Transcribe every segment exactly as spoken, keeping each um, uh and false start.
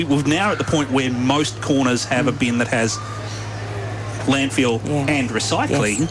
We're now at the point where most corners have mm. a bin that has landfill yeah. and recycling.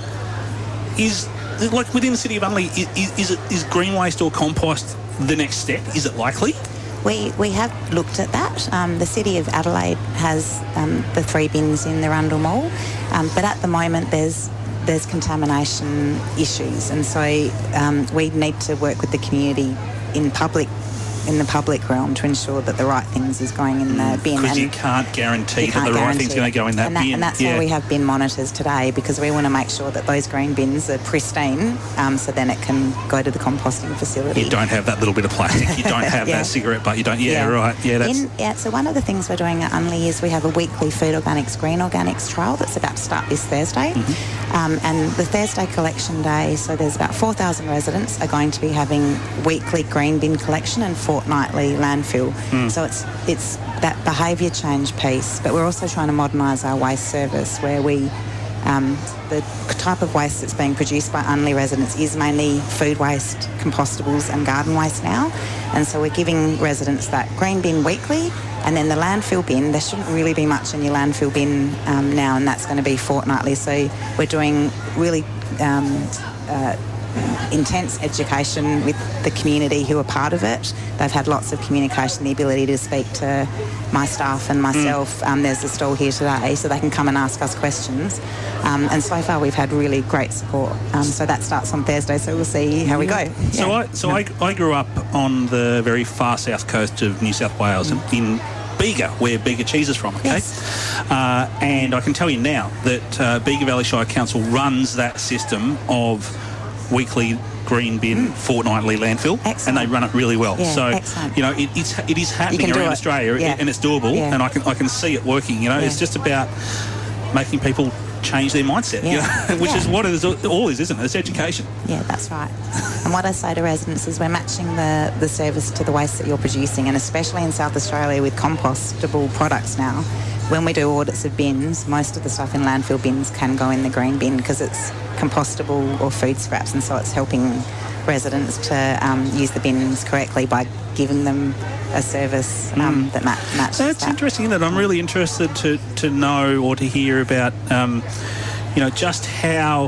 Yes. Is, like, within the City of Unley, is, is, it, is green waste or compost the next step? Is it likely? We we have looked at that. Um, the City of Adelaide has um, the three bins in the Rundle Mall, um, but at the moment there's there's contamination issues, and so um, we need to work with the community in public in the public realm to ensure that the right things is going in the bin. Because you can't guarantee you can't that the right guarantee thing's going to go in that, and that bin. And that's yeah. why we have bin monitors today, because we want to make sure that those green bins are pristine, um, so then it can go to the composting facility. You don't have that little bit of plastic. You don't have yeah. that cigarette butt. You don't. Yeah, yeah. right. Yeah, that's. In, yeah. So one of the things we're doing at Unley is we have a weekly food organics, green organics trial that's about to start this Thursday, mm-hmm. um, and the Thursday collection day. So there's about four thousand residents are going to be having weekly green bin collection and fortnightly landfill. Mm. So it's it's that behaviour change piece, but we're also trying to modernise our waste service, where we um, the type of waste that's being produced by Unley residents is mainly food waste, compostables and garden waste now, and so we're giving residents that green bin weekly, and then the landfill bin, there shouldn't really be much in your landfill bin um, now, and that's going to be fortnightly. So we're doing really um, uh, intense education with the community who are part of it. They've had lots of communication, the ability to speak to my staff and myself. Mm. Um, there's a stall here today, so they can come and ask us questions. Um, and so far we've had really great support. Um, so that starts on Thursday, so we'll see how we go. Yeah. So I so I, I grew up on the very far south coast of New South Wales, mm. in Bega, where Bega cheese is from, okay? Yes. Uh, and I can tell you now that uh, Bega Valley Shire Council runs that system of weekly green bin, mm. fortnightly landfill, excellent. And they run it really well. Yeah, so excellent. you know it, it's it is happening around it. Australia, yeah. and it's doable, yeah. and I can I can see it working. You know, yeah. it's just about making people change their mindset, yeah. you know, which yeah. is what it is, all is, isn't it? It's education. Yeah, that's right. And what I say to residents is we're matching the, the service to the waste that you're producing, and especially in South Australia with compostable products now, when we do audits of bins, most of the stuff in landfill bins can go in the green bin because it's compostable or food scraps, and so it's helping residents to um, use the bins correctly by giving them a service um, mm. that ma- matches That's that. interesting, isn't it? I'm really interested to, to know or to hear about, um, you know, just how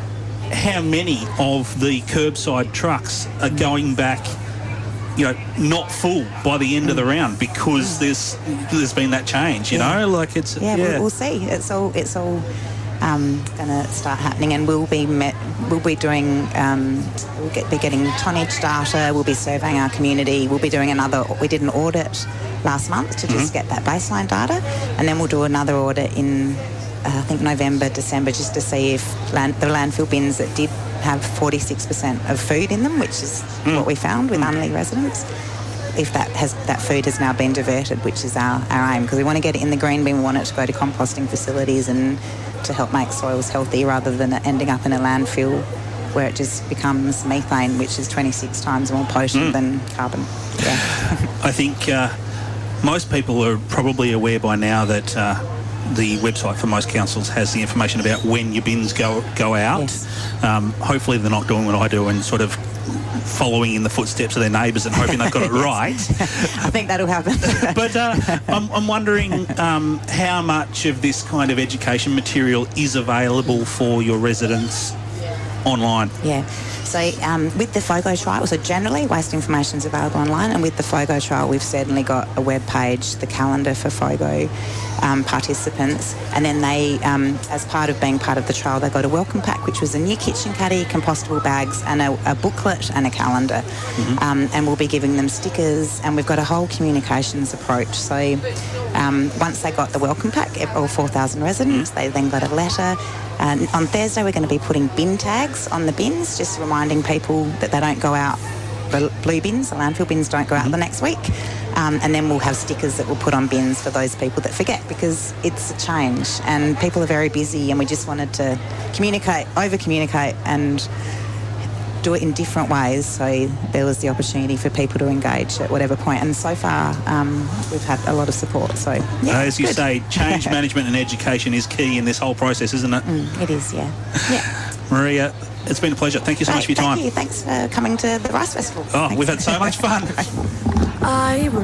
how many of the curbside trucks are mm. going back, you know, not full by the end mm. of the round because mm. there's there's been that change, you yeah. know, like it's yeah, yeah. We'll, we'll see. It's all it's all um, going to start happening, and we'll be met. We'll be doing. Um, we'll get, be getting tonnage data. We'll be surveying our community. We'll be doing another. We did an audit last month to just mm-hmm. get that baseline data, and then we'll do another audit in. Uh, I think November, December, just to see if land, the landfill bins that did have forty-six percent of food in them, which is mm. what we found with mm. Unley residents, if that has that food has now been diverted, which is our, our aim, because we want to get it in the green bin. We want it to go to composting facilities and to help make soils healthy rather than it ending up in a landfill where it just becomes methane, which is twenty-six times more potent mm. than carbon. Yeah. I think uh, most people are probably aware by now that uh, the website for most councils has the information about when your bins go go out. Yes. Um, hopefully they're not doing what I do and sort of following in the footsteps of their neighbours and hoping they've got it right. I think that'll happen. But uh, I'm, I'm wondering um, how much of this kind of education material is available for your residents online? Yeah. So um, with the FOGO trial, so generally waste information is available online, and with the FOGO trial we've certainly got a web page, the calendar for FOGO um, participants, and then they, um, as part of being part of the trial, they got a welcome pack, which was a new kitchen caddy, compostable bags, and a, a booklet and a calendar. Mm-hmm. Um, and we'll be giving them stickers, and we've got a whole communications approach. So um, once they got the welcome pack, all four thousand residents, mm-hmm. they then got a letter. Uh, on Thursday, we're going to be putting bin tags on the bins, just reminding people that they don't go out. The blue bins, the landfill bins, don't go out mm-hmm. the next week. Um, and then we'll have stickers that we'll put on bins for those people that forget, because it's a change and people are very busy, and we just wanted to communicate, over-communicate and do it in different ways, so there was the opportunity for people to engage at whatever point. And so far, um, we've had a lot of support. So, yeah, as you good. say, change management and education is key in this whole process, isn't it? Mm, it is, yeah. Yeah. Maria, it's been a pleasure. Thank you so Great, much for your time. Thank you. Thanks for coming to the Rice Festival. Oh, Thanks. we've had so much fun. I